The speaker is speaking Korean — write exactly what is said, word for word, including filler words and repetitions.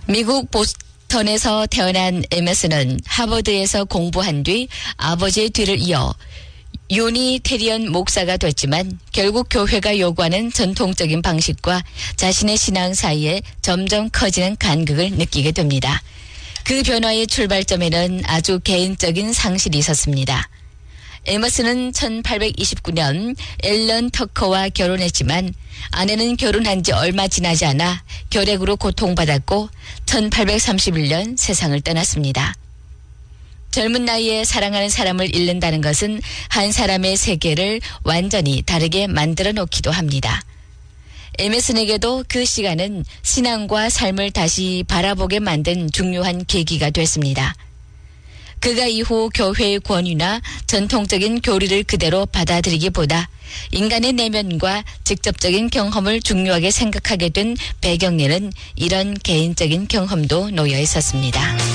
미국 보스턴에서 태어난 에머슨은 하버드에서 공부한 뒤 아버지의 뒤를 이어 유니테리언 목사가 됐지만 결국 교회가 요구하는 전통적인 방식과 자신의 신앙 사이에 점점 커지는 간극을 느끼게 됩니다. 그 변화의 출발점에는 아주 개인적인 상실이 있었습니다. 에머슨은 천팔백이십구 년 앨런 터커와 결혼했지만 아내는 결혼한 지 얼마 지나지 않아 결핵으로 고통받았고 천팔백삼십일 년 세상을 떠났습니다. 젊은 나이에 사랑하는 사람을 잃는다는 것은 한 사람의 세계를 완전히 다르게 만들어 놓기도 합니다. 에머슨에게도 그 시간은 신앙과 삶을 다시 바라보게 만든 중요한 계기가 됐습니다. 그가 이후 교회의 권위나 전통적인 교리를 그대로 받아들이기보다 인간의 내면과 직접적인 경험을 중요하게 생각하게 된 배경에는 이런 개인적인 경험도 놓여 있었습니다.